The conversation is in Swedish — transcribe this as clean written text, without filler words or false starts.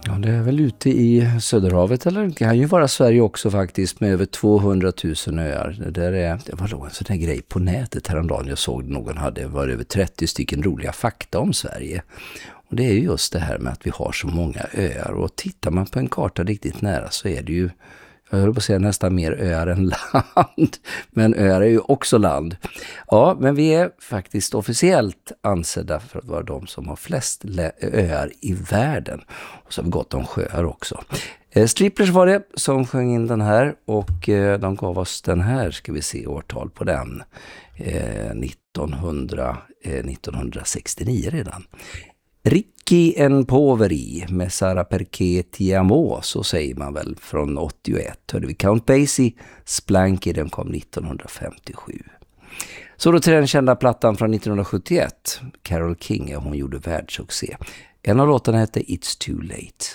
Ja, det är väl ute i Söderhavet, eller det kan ju vara Sverige också faktiskt, med över 200 000 öar. Det var en sån här grej på nätet häromdagen. Jag såg någon hade varit över 30 stycken roliga fakta om Sverige. Och det är ju just det här med att vi har så många öar. Och tittar man på en karta riktigt nära så är det ju, jag höll på att säga, nästan mer öar än land. Men öar är ju också land. Ja, men vi är faktiskt officiellt ansedda för att vara de som har flest öar i världen. Och så har vi gott om sjöar också. Striplers var det som sjöng in den här, och de gav oss den här, ska vi se årtal på den, 1969 redan. Ricci en poveri med Sara perché ti amo, så säger man väl, från 81. Hörde vi Count Basie, Splanky, den kom 1957. Så då till den kända plattan från 1971, Carole King, hon gjorde världssuccé. En av låtarna hette It's Too Late.